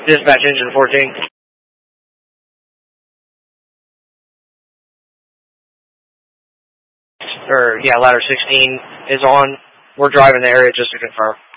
Dispatch engine 14. Ladder 16 is on. We're driving the area just to confirm.